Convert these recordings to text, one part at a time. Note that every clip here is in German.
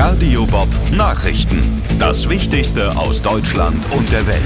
Radio Bob Nachrichten. Das Wichtigste aus Deutschland und der Welt.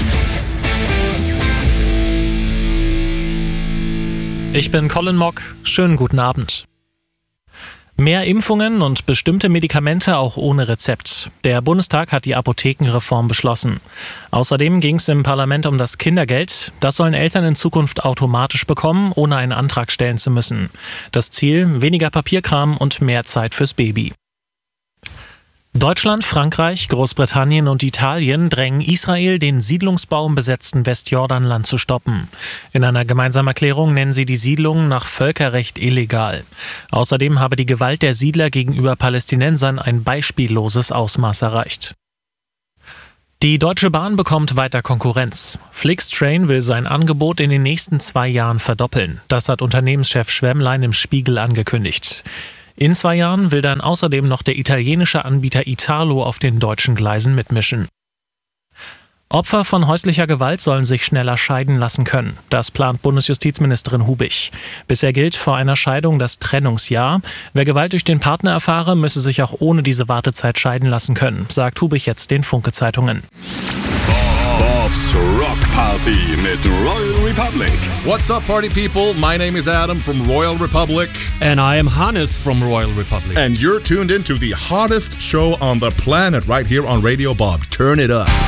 Ich bin Colin Mock. Schönen guten Abend. Mehr Impfungen und bestimmte Medikamente auch ohne Rezept. Der Bundestag hat die Apothekenreform beschlossen. Außerdem ging es im Parlament um das Kindergeld. Das sollen Eltern in Zukunft automatisch bekommen, ohne einen Antrag stellen zu müssen. Das Ziel: weniger Papierkram und mehr Zeit fürs Baby. Deutschland, Frankreich, Großbritannien und Italien drängen Israel, den Siedlungsbau im besetzten Westjordanland zu stoppen. In einer gemeinsamen Erklärung nennen sie die Siedlungen nach Völkerrecht illegal. Außerdem habe die Gewalt der Siedler gegenüber Palästinensern ein beispielloses Ausmaß erreicht. Die Deutsche Bahn bekommt weiter Konkurrenz. Flixtrain will sein Angebot in den nächsten 2 Jahren verdoppeln. Das hat Unternehmenschef Schwemmlein im Spiegel angekündigt. In 2 Jahren will dann außerdem noch der italienische Anbieter Italo auf den deutschen Gleisen mitmischen. Opfer von häuslicher Gewalt sollen sich schneller scheiden lassen können. Das plant Bundesjustizministerin Hubich. Bisher gilt vor einer Scheidung das Trennungsjahr. Wer Gewalt durch den Partner erfahre, müsse sich auch ohne diese Wartezeit scheiden lassen können, sagt Hubich jetzt den Funke-Zeitungen. Bobs Rock Party mit Royal Republic. What's up, party people? My name is Adam from Royal Republic. And I am Hannes from Royal Republic. And you're tuned into the hottest show on the planet right here on Radio Bob. Turn it up.